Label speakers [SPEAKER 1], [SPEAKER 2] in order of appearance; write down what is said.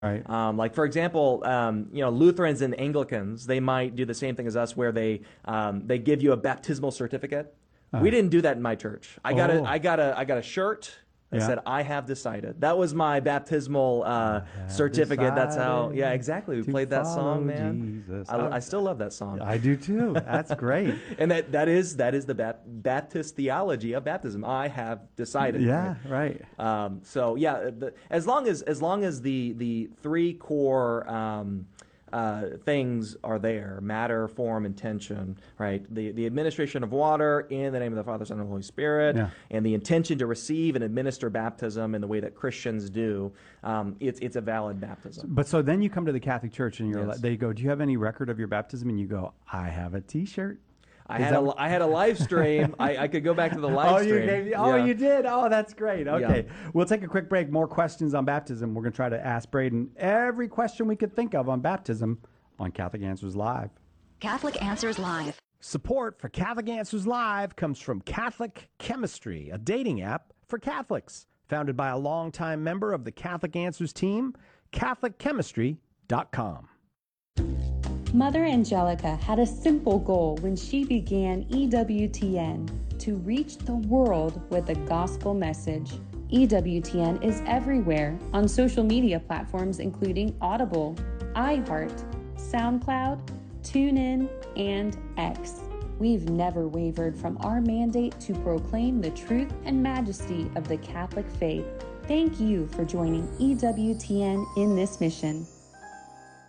[SPEAKER 1] Right.
[SPEAKER 2] Like for example, Lutherans and Anglicans, they might do the same thing as us, where they give you a baptismal certificate. We didn't do that in my church. I got a shirt that said, "I have decided." That was my baptismal certificate. That's how. Yeah, exactly. We played that song, man.
[SPEAKER 1] Jesus.
[SPEAKER 2] I still love that song.
[SPEAKER 1] I do too. That's great.
[SPEAKER 2] And that is the Baptist theology of baptism. I have decided.
[SPEAKER 1] Yeah, right.
[SPEAKER 2] So yeah, as long as the three core things are there: matter, form, intention. Right. The administration of water in the name of the Father, Son, and Holy Spirit, and the intention to receive and administer baptism in the way that Christians do. It's a valid baptism.
[SPEAKER 1] But so then you come to the Catholic Church and
[SPEAKER 2] Yes.
[SPEAKER 1] they go, "Do you have any record of your baptism?" And you go, "I have a T-shirt."
[SPEAKER 2] I had a live stream. I could go back to the live stream.
[SPEAKER 1] You did? Oh, that's great. Okay. Yeah. We'll take a quick break. More questions on baptism. We're going to try to ask Braden every question we could think of on baptism on Catholic Answers Live.
[SPEAKER 3] Catholic Answers Live.
[SPEAKER 1] Support for Catholic Answers Live comes from Catholic Chemistry, a dating app for Catholics. Founded by a longtime member of the Catholic Answers team, CatholicChemistry.com.
[SPEAKER 4] Mother Angelica had a simple goal when she began EWTN: to reach the world with a gospel message. EWTN is everywhere on social media platforms including Audible, iHeart, SoundCloud, TuneIn, and X. We've never wavered from our mandate to proclaim the truth and majesty of the Catholic faith. Thank you for joining EWTN in this mission.